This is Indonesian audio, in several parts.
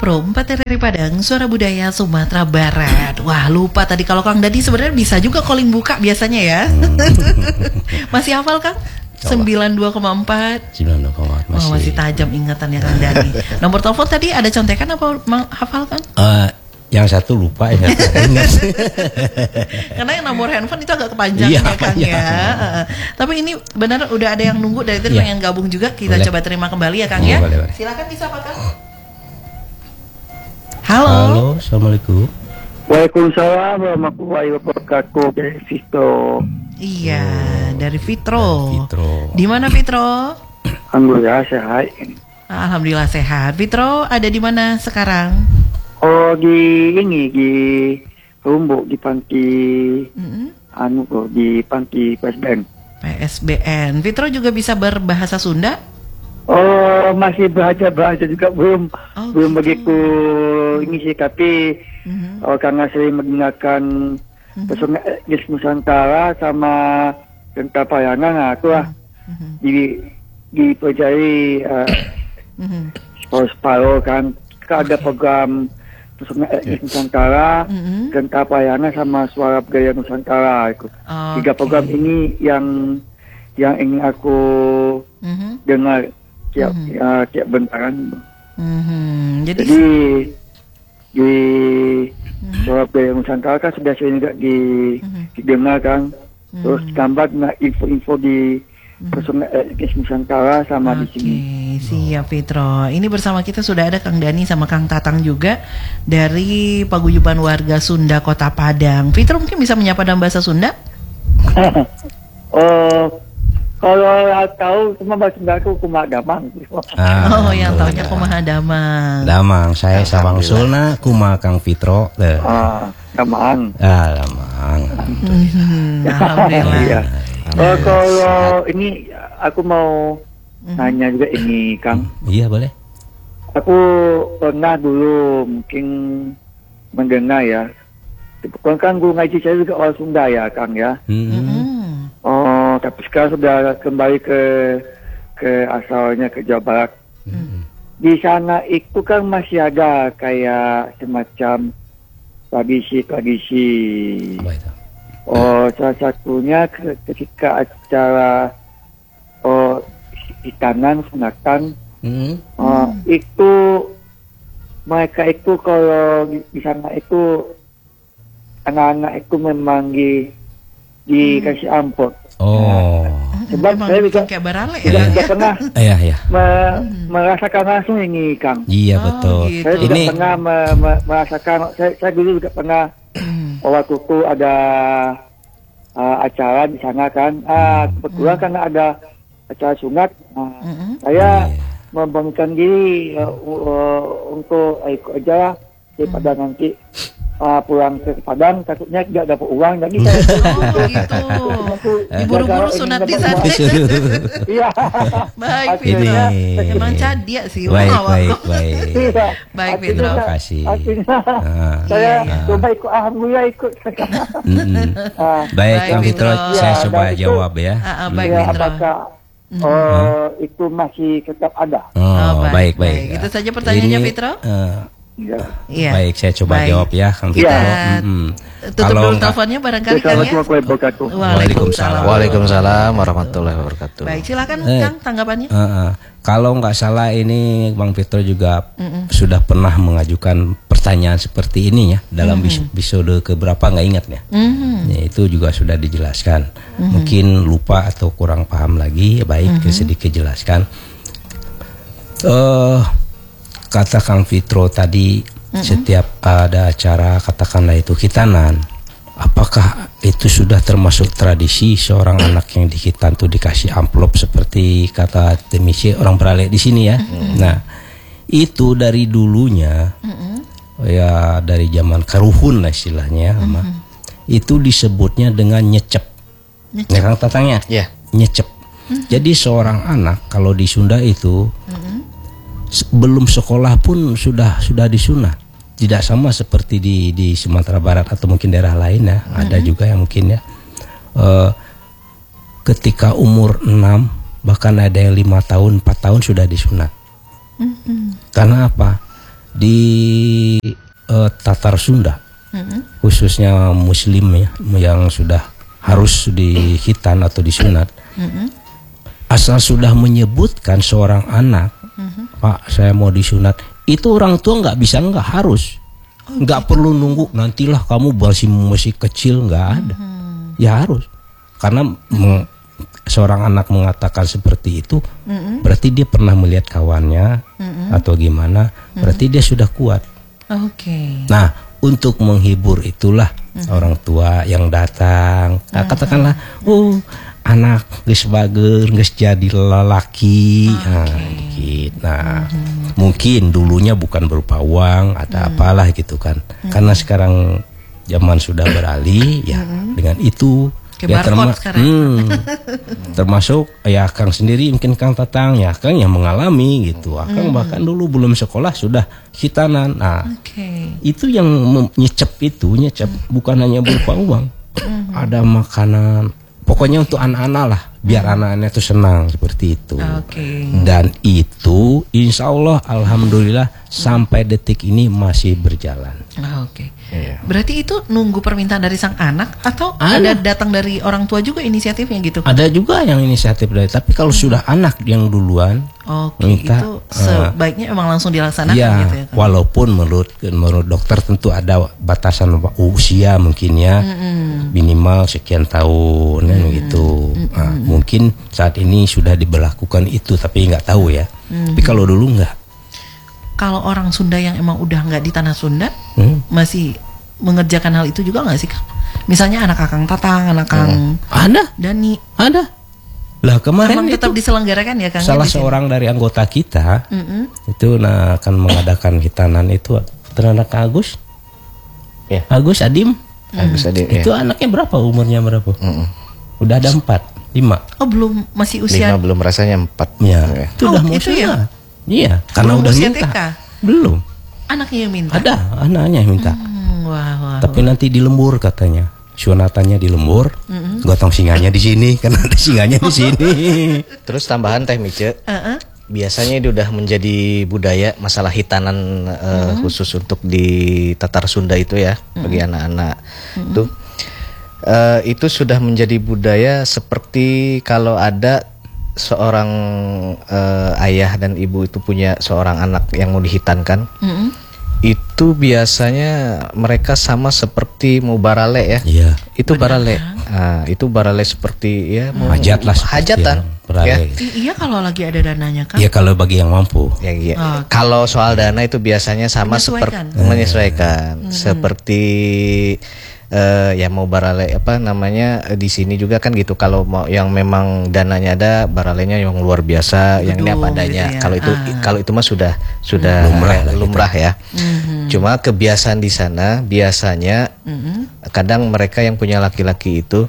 Pro 4 RRI Padang, Suara Budaya Sumatera Barat. Wah, lupa tadi kalau Kang Dadi sebenarnya bisa juga calling buka biasanya ya. Masih hafal Kang? 92,4. 92,4 masih. Oh, masih tajam ingatannya Kang Dadi. Nomor telepon tadi ada contekan apa hafal Kang? Yang satu lupa, yang satu ingat. Karena yang nomor handphone itu agak kepanjang ya Kang ya. Tapi ini benar udah ada yang nunggu dari tadi pengen gabung juga. Kita coba terima kembali ya Kang ya. Boleh. Silakan bisa Pak Kang. Halo. Halo, assalamualaikum. Waalaikumsalam warahmatullahi wabarakatuh. Dari Fitro. Iya, dari Fitro. Fitro. Di mana Fitro? Alhamdulillah sehat. Alhamdulillah sehat. Fitro ada di mana sekarang? Oh di Rumbuk di panti di panti PSBN. PSBN. Fitro juga bisa berbahasa Sunda? Oh masih bahasa juga belum gitu. begitu ini sih tapi karena sering menggunakan pesona etnis Nusantara sama tentang Payangan aku lah dipelajari separuh kan ada program pesona etnis Nusantara, tentang Payangan sama suara budaya Nusantara. Tiga program ini yang ingin aku dengar tiap bentaran. Jadi di suara budaya Nusantara kan sudah sering juga didengar kan. Terus gambar info-info di pesona etnis Nusantara sama di sini. Siap Fitro. Ini bersama kita sudah ada Kang Dani sama Kang Tatang juga dari Paguyuban Warga Sunda Kota Padang. Fitro mungkin bisa menyapa dalam bahasa Sunda? Kalau tahu cuma bahasa Sunda aku kumaha damang. Yang tahunya kumaha damang. Damang, saya Sabang Sulna, kumaha Kang Fitro. Damang. Damang. Alhamdulillah. Kalau ini aku mau nanya juga ini Kang. Iya boleh. Aku pernah dulu mungkin mendengar ya. Kan guru ngaji saya juga orang Sunda ya Kang ya. Tapi sekarang sudah kembali ke asalnya ke Jawa Barat. Di sana itu kan masih ada kayak semacam tradisi. Salah satunya ketika acara hitanan sunatan itu mereka itu kalau di sana itu anak-anak itu memang dikasih amplop. Sebab saya juga kayak barale ya. Tidak pernah merasakan langsung ini Kang. Iya betul. Gitu. Saya juga pernah merasakan. Saya dulu juga pernah waktu itu ada acara di sana kan. Kebetulan karena ada acara sunat, saya membangunkan diri untuk ikut aja daripada nanti pulang ke Padang takutnya tidak dapat uang lagi. Gitu. Diburu-buru sunat di sana. Iya. Baik Fitro. Emang cadia sih. Baik Fitro. Terima kasih. Saya coba ikut, alhamdulillah ikut. Baik Kang Fitro, saya coba jawab ya. Baik Fitro. Apakah itu masih tetap ada? Baik. Itu saja pertanyaannya Fitro. Iya. Baik, saya coba jawab ya Kang Fitro. Tutup dulu teleponnya barangkali Kang ya. Waalaikumsalam warahmatullahi wabarakatuh. Baik, silakan Kang tanggapannya. Kalau nggak salah ini Bang Fitro juga sudah pernah mengajukan pertanyaan seperti ini ya dalam episode keberapa nggak ingat ya. Ya. Itu juga sudah dijelaskan. Mungkin lupa atau kurang paham lagi. Baik, sedikit jelaskan. Kata Kang Fitro tadi setiap ada acara katakanlah itu khitanan, apakah itu sudah termasuk tradisi seorang anak yang dikhitan tuh dikasih amplop seperti kata Temisi orang Berale di sini ya. Nah itu dari dulunya ya dari zaman karuhun lah istilahnya, itu disebutnya dengan nyecep. Ya Kang Tatangnya, nyecep. Jadi seorang anak kalau di Sunda itu belum sekolah pun sudah disunat. Tidak sama seperti di Sumatera Barat atau mungkin daerah lain ya. Ada juga yang mungkin ya ketika umur 6 bahkan ada yang 5 tahun 4 tahun sudah disunat. Karena apa? di Tatar Sunda, khususnya Muslim ya, yang sudah harus dikhitan atau disunat, asal sudah menyebutkan seorang anak, Pak saya mau disunat, itu orang tua nggak bisa, nggak harus, nggak perlu nunggu nantilah kamu masih kecil, nggak ada, ya harus, karena seorang anak mengatakan seperti itu, berarti dia pernah melihat kawannya atau gimana, berarti dia sudah kuat. Nah, untuk menghibur itulah orang tua yang datang. Nah, katakanlah, anak geus bager, geus jadi lelaki. Nah, mungkin dulunya bukan berupa uang atau apalah gitu kan. Karena sekarang zaman sudah beralih, ya dengan itu. Ya, termasuk ya Kang sendiri, mungkin Kang Tatang ya Kang yang mengalami gitu. Kang bahkan dulu belum sekolah sudah khitanan. Nah, itu yang nyecep bukan hanya berupa uang. Ada makanan, pokoknya untuk anak-anak lah, biar anak-anak itu senang seperti itu. Dan itu insya Allah alhamdulillah sampai detik ini masih berjalan. Iya. Berarti itu nunggu permintaan dari sang anak atau ada datang dari orang tua juga inisiatifnya gitu? Ada juga yang inisiatif dari, tapi kalau sudah anak yang duluan minta, itu sebaiknya memang langsung dilaksanakan gitu ya kan? Walaupun menurut dokter tentu ada batasan usia mungkin ya, minimal sekian tahun gitu. Nah, mungkin saat ini sudah diberlakukan itu, tapi nggak tahu ya. Tapi kalau dulu nggak. Kalau orang Sunda yang emang udah nggak di tanah Sunda, masih mengerjakan hal itu juga nggak sih Kang? Misalnya anak Kakang Tatang, anak Kang Dani, ada. Lah kemarin memang tetap diselenggarakan ya Kang? Salah seorang dari anggota kita itu akan mengadakan khitanan itu terhadap Agus, Agus Adim. Itu anaknya berapa? Umurnya berapa? Udah ada 4, 5. Oh belum, masih usia 5 belum, rasanya 4. Ya. Itu udah mau itu ya? Iya, karena belum udah usia minta. TK? Belum. Anaknya yang minta? Ada, anaknya yang minta. Tapi nanti di lembur katanya. Sunatannya di lembur, gotong singanya di sini, karena ada singanya di sini. Terus tambahan Teh Mice, biasanya itu udah menjadi budaya masalah hitanan khusus untuk di Tatar Sunda itu ya, bagi anak-anak itu sudah menjadi budaya seperti kalau ada seorang ayah dan ibu itu punya seorang anak yang mau dihitankan, itu biasanya mereka sama seperti mau barale ya. Iya. Itu barale. Nah, itu barale seperti ya mau hajat lah, hajatan. Ya. Iya kalau lagi ada dananya kan? Iya kalau bagi yang mampu. Ya, iya. Kalau soal dana itu biasanya sama seperti menyesuaikan. Seperti ya mau barale apa namanya di sini juga kan gitu. Kalau mau yang memang dananya ada, baralenya yang luar biasa, yang ini apa adanya. Gitu ya. Kalau itu mah sudah lumrah ya. Cuma kebiasaan di sana biasanya kadang mereka yang punya laki-laki itu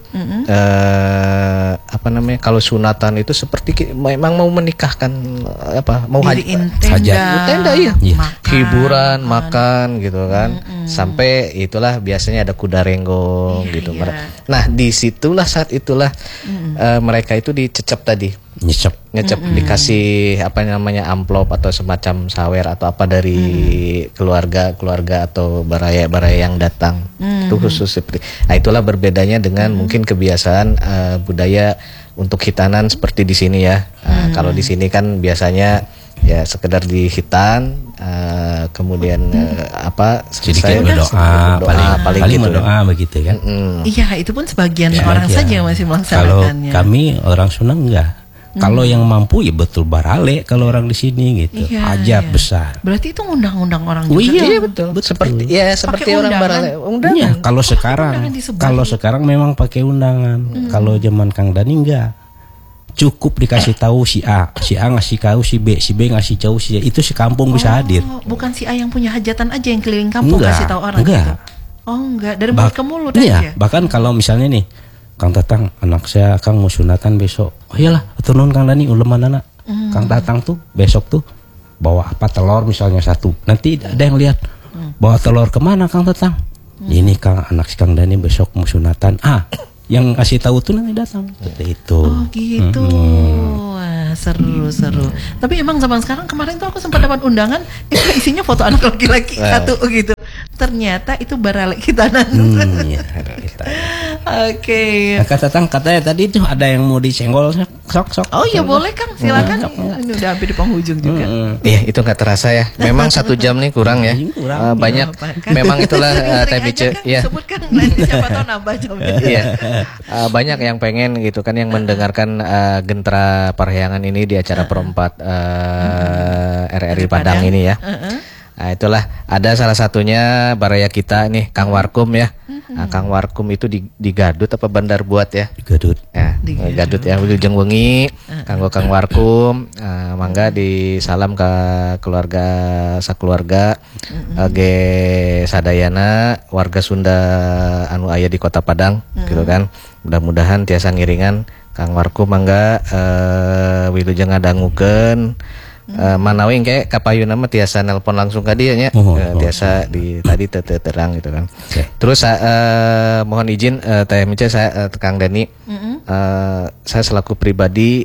apa namanya, kalau sunatan itu seperti memang mau menikahkan apa, mau hajat tenda iya. Hiburan, makan gitu kan. Sampai itulah biasanya ada kuda renggong gitu. Nah, disitulah saat itulah mereka itu dicecep tadi. Nyecep dikasih apa namanya amplop atau semacam sawer atau apa dari keluarga atau baraya yang datang. Itu khusus seperti. Nah, itulah berbedanya dengan mungkin kebiasaan budaya untuk hitanan seperti di sini ya. Kalau di sini kan biasanya ya sekedar dihitan, kemudian apa sedikit berdoa, paling gitu berdoa begitu kan. Iya, itu pun sebagian orang saja yang masih melaksanakannya. Kalau kami orang Sunda enggak. Kalau yang mampu ya betul barale kalau orang di sini gitu. Hajat besar. Berarti itu ngundang-undang orang juga. Iya, betul. Seperti orang barale. Undangan. Kalau sekarang memang pakai undangan. Kalau zaman Kang Dani enggak. Cukup dikasih tahu si A ngasih tahu si B ngasih tahu si A, itu sekampung bisa hadir. Bukan si A yang punya hajatan aja yang keliling kampung kasih tahu orang gitu. Enggak, dari mulut ke mulut aja. Bahkan kalau misalnya nih, Kang Tatang, anak saya Kang mau sunatan besok. Oh iyalah, turun Kang Dani uleman anak. Kang Tatang tuh besok tuh bawa apa, telur misalnya 1. Nanti ada yang lihat, bawa telur kemana Kang Tatang? Ini Kang, anak si Kang Dani besok mau sunatan. yang kasih tahu tuh nanti datang. Seperti itu. Oh gitu. Wah, seru. Tapi emang zaman sekarang, kemarin tuh aku sempat dapat undangan, isinya foto anak laki-laki satu gitu. Ternyata itu baralek hitanan. Iya, Oke. Nah, katanya tadi tuh ada yang mau disenggol, sok. Oh iya boleh Kang, silakan. Ini udah hampir di penghujung juga. Iya, itu nggak terasa ya. Memang 1 jam nih kurang ya. Banyak. Memang itulah Teh Mice. Iya. Sebutkan nanti siapa tahu nambah jamnya. Iya. Banyak yang pengen gitu kan yang mendengarkan Gentera Parahyangan ini di acara perempat RRI Padang ini ya. Nah, itulah ada salah satunya baraya kita nih Kang Warkum ya. Nah, Kang Warkum itu di Gadut apa Bandar Buat ya? Di Gadut. Ya, di Gadut ya, Wilujeng Wengi. Kanggo Kang Warkum, mangga disalam ke keluarga sakeluarga ge sadayana warga Sunda anu aya di Kota Padang gitu kan. Mudah-mudahan tiasa ngiringan Kang Warkum mangga wilujeng ngadangukeun Manawi kayak kapayuna mah tiasa nelpon langsung ke dia nya. Tiasa di tadi terang gitu kan. Terus mohon izin Teh Mice, saya Kang Dani, saya selaku pribadi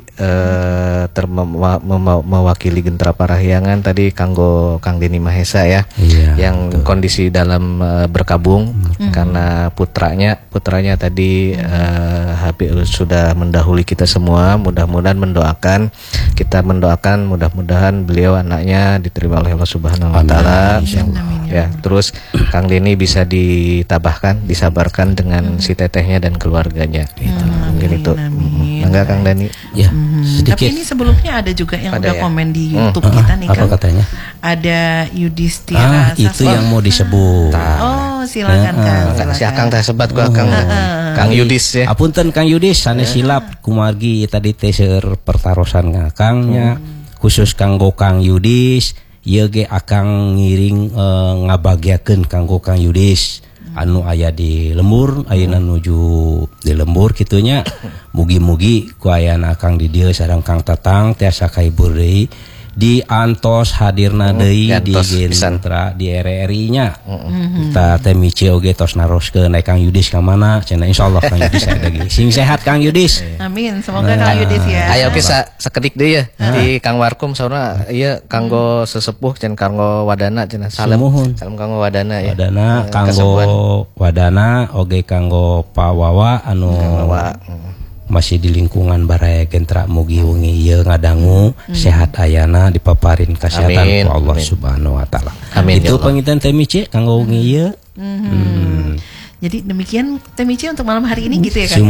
mewakili Gentera Parahyangan tadi kanggo Kang Deni Mahesa ya, yang kondisi dalam berkabung karena putranya tadi sudah mendahului kita semua. Mudah-mudahan kita mendoakan mudah-mudahan beliau anaknya diterima oleh Allah Subhanahu wa taala. Ya, terus Kang Deni bisa ditabahkan, disabarkan dengan si tetehnya dan keluarganya. Mungkin itu. Enggak Kang Deni? Ya, tapi ini sebelumnya ada juga yang udah komen di YouTube kita nih Kang. Apa katanya? Ada Yudhistira itu yang mau disebut. Oh, silakan Kang. Si Akang teh sebat gua Kang Yudis ya. Apunten Kang Yudis, sanes silap kumargi tadi teh seueur pertarosan ngakangnya. Khusus kanggo Kang Yudis, ieu ge akang ngiring ngabagiakeun kanggo Kang Yudis anu aya di lembur, ayeuna nuju di lembur kitunya. Mugi-mugi ku ayana akang di dieu sareng Kang Tatang tiasa kahibur deui di antos hadirna deui di Gentera di RRI-nya. Kita Teh Mice oge tos naroskeun Kang Yudis ka mana? Cenah insyaallah Kang Yudis aya lagi. Sing sehat Kang Yudis. Amin, semoga Kang Yudis ya. Ayo bisa sakedik deui ya di Kang Warkum sauna ieu kanggo sesepuh cenah kanggo wadana cenah salam kanggo wadana ya. Wadana kanggo wadana oge kanggo Pak Wawa anu masih di lingkungan baraya Gentera mugi wengi ieu ngadangu sehat ayana dipaparin kesehatan ku Allah Subhanahu wa taala. Itu panginten Teh Mice kanggo wengi ieu. Jadi demikian Teh Mice untuk malam hari ini gitu ya Kang.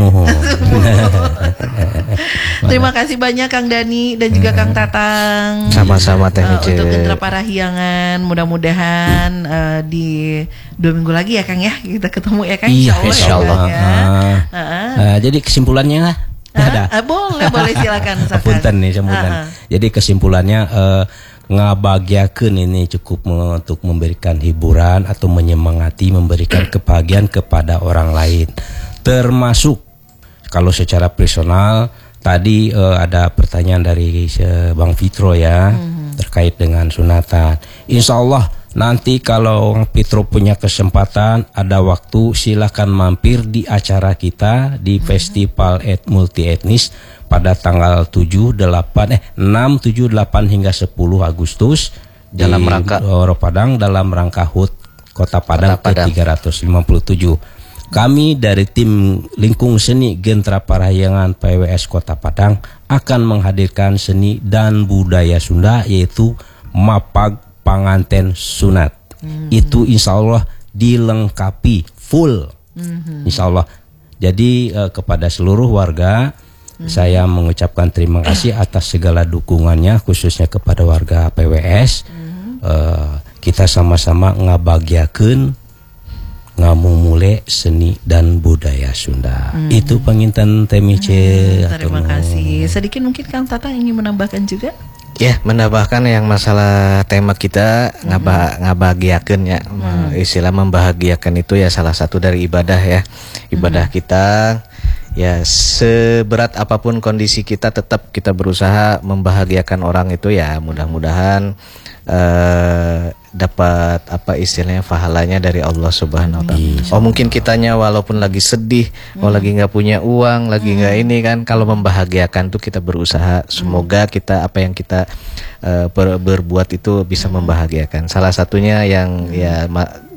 Terima kasih banyak Kang Dani dan juga Kang Tatang. Sama-sama Teh Mice. Untuk Gentera Parahyangan, mudah-mudahan di 2 minggu lagi ya Kang ya kita ketemu ya Kang. Insyaallah. Jadi kesimpulannya lah. Boleh silakan. Punten nih semutan. Jadi kesimpulannya ngabagiakeun ini cukup untuk memberikan hiburan atau menyemangati, memberikan kebahagiaan kepada orang lain. Termasuk kalau secara personal tadi ada pertanyaan dari Bang Fitro ya terkait dengan sunatan. Insya Allah nanti kalau Fitro punya kesempatan ada waktu silakan mampir di acara kita di Festival Multi Etnis pada tanggal 6, 7, 8 hingga 10 Agustus dalam rangka Padang dalam rangka HUT Kota Padang ke-357. Kami dari tim Lingkung Seni Gentera Parahyangan PWS Kota Padang akan menghadirkan seni dan budaya Sunda yaitu Mapag Panganten Sunat. Itu insya Allah dilengkapi full, insya Allah. Jadi kepada seluruh warga saya mengucapkan terima kasih atas segala dukungannya, khususnya kepada warga PWS. Kita sama-sama ngabagiakeun ngamumule seni dan budaya Sunda. Itu penginten Teh Mice. Terima kasih. Sedikit mungkin Kang Tatang ingin menambahkan juga? Ya, menambahkan yang masalah tema kita ngabahagiakeun ya. Istilah membahagiakan itu ya salah satu dari ibadah ya. Ibadah kita ya seberat apapun kondisi kita tetap kita berusaha membahagiakan orang itu ya, mudah-mudahan dapat apa istilahnya pahalanya dari Allah Subhanahu wa taala. Oh mungkin kitanya walaupun lagi sedih, lagi nggak punya uang, lagi nggak ini kan, kalau membahagiakan tuh kita berusaha, semoga kita apa yang kita berbuat itu bisa membahagiakan. Salah satunya yang ya